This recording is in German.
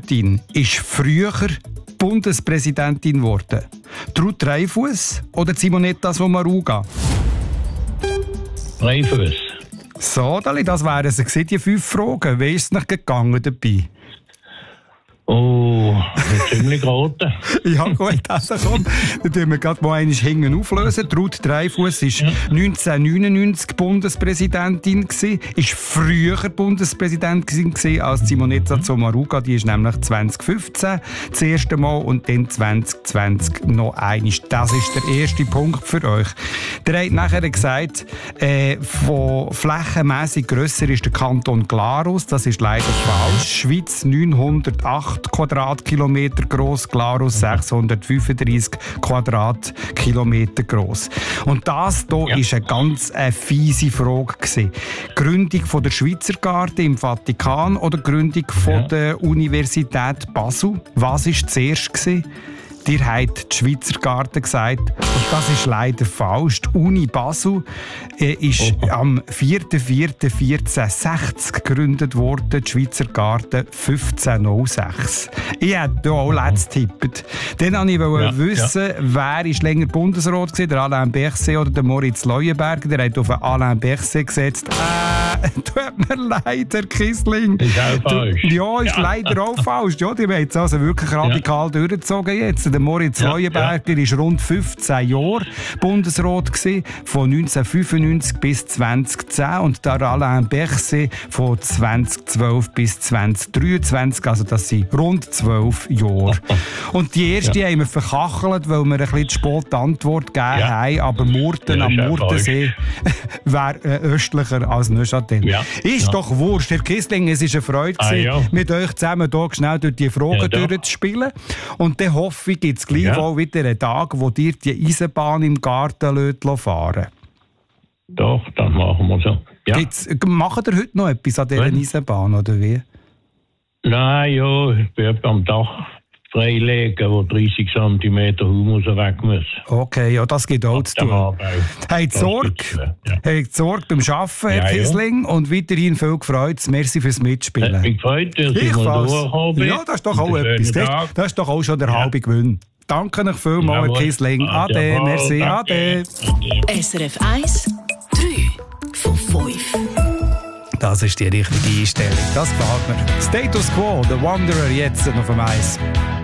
Putin ist früher Bundespräsidentin geworden? Ruth Dreifuss oder Simonetta Sommaruga? Dreifuss. So, das wären sie, die 5 Fragen. Wie ist es nicht gegangen dabei? Oh, ziemlich geraten. Ja gut, also komm, dann tun wir gerade mal einmal hinten auflösen. Ruth Dreifuss war 1999 Bundespräsidentin gewesen, ist früher Bundespräsidentin gewesen als Simonetta Sommaruga. Die ist nämlich 2015 das erste Mal und dann 2020 noch einmal. Das ist der erste Punkt für euch. Der hat nachher gesagt, von flächenmässig grösser ist der Kanton Glarus. Das ist leider falsch. Schweiz 908 Quadratkilometer gross, Glarus 635 Quadratkilometer gross. Und das hier ist eine ganz fiese Frage gewesen. Gründung von der Schweizer Garde im Vatikan oder Gründung von der Universität Basel? Was war zuerst gewesen? Dir hat die Schweizer Garde gesagt, und das ist leider falsch. Die Uni Basel ist am 4.4.1460 gegründet worden, die Schweizer Garde 1506. Ich hätte hier auch letzt getippt. Dann wollte ich wissen, wer ist länger Bundesrat war, der Alain Berset oder der Moritz Leuenberger. Der hat auf Alain Berset gesetzt. Tut mir leid, Herr Kissling. Ist auch falsch. Ja, ist leider auch falsch. Ja, die haben jetzt also wirklich radikal durchgezogen jetzt. Der Moritz Leuenberger war rund 15 Jahre Bundesrat gewesen, von 1995 bis 2010 und der Alain Berset von 2012 bis 2023, also das sind rund 12 Jahre. Und die erste haben wir verkachelt, weil wir ein bisschen zu spät die Antwort gegeben haben, aber Murten am Murtensee wäre östlicher als Neuchâtel. Ja. Ist doch wurscht, Herr Kissling, es war eine Freude gewesen, mit euch zusammen hier schnell durch die Fragen durchzuspielen. Und dann hoffe ich, gibt es gleich auch wieder einen Tag, wo dir die Eisenbahn im Garten fahren. Doch, das machen wir so. Ja. Macht ihr heute noch etwas an dieser Eisenbahn, oder wie? Nein, ja, ich bin am Dach freilegen, wo 30 cm Humus weg muss. Okay, ja, das geht auch zu tun. Habt Sorge beim Arbeiten, Herr Kissling, und weiterhin viel Freude. Merci fürs Mitspielen. Mich gefreut, dass ich mal durchhabe. Ja, das ist doch auch etwas. Das ist doch auch schon der halbe Gewinn. Danke euch vielmals, Herr Kissling. Ade, merci, ade. SRF 1, 3 von 5. Das ist die richtige Einstellung. Das gefällt mir. Status Quo, The Wanderer, jetzt noch vom Eis.